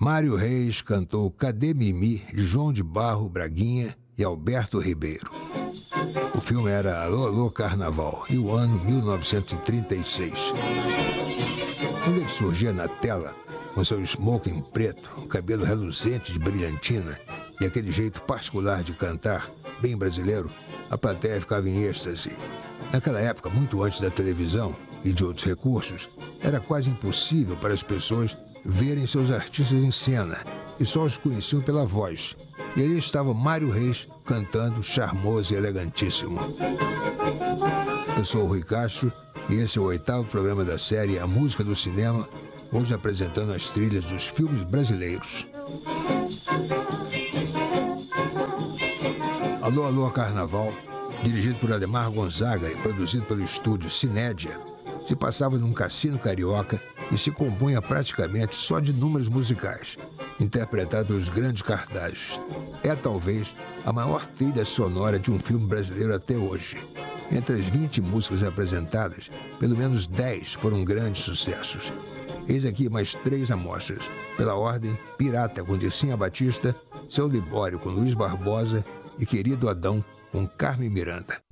Mário Reis cantou Cadê Mimi, de João de Barro, Braguinha e Alberto Ribeiro. O filme era Alô, Alô, Carnaval, e o ano 1936. Quando ele surgia na tela, com seu smoking preto, o cabelo reluzente de brilhantina e aquele jeito particular de cantar, bem brasileiro, a plateia ficava em êxtase. Naquela época, muito antes da televisão e de outros recursos, era quase impossível para as pessoas verem seus artistas em cena, e só os conheciam pela voz. E ali estava Mário Reis cantando, charmoso e elegantíssimo. Eu sou o Rui Castro e esse é o 8º programa da série A Música do Cinema, hoje apresentando as trilhas dos filmes brasileiros. Alô, Alô, Carnaval, dirigido por Ademar Gonzaga e produzido pelo estúdio Cinédia, se passava num cassino carioca e se compunha praticamente só de números musicais, interpretado pelos grandes cartazes. É talvez a maior trilha sonora de um filme brasileiro até hoje. Entre as 20 músicas apresentadas, pelo menos 10 foram grandes sucessos. Eis aqui mais 3 amostras. Pela ordem, Pirata com Dircinha Batista, Seu Libório com Luiz Barbosa e Querido Adão com Carmen Miranda.